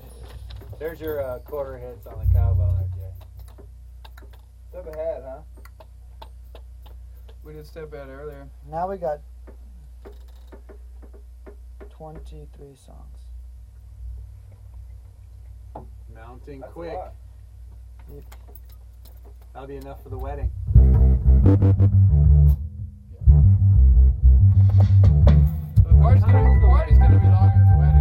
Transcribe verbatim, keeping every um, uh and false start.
There's your uh, quarter hits on the cowbell there, Jay. Step ahead, huh? We did step ahead earlier. Now we got twenty-three songs. Mounting That's a quick. lot. Yep. That'll be enough for the wedding. The party's gonna, the party's gonna be long.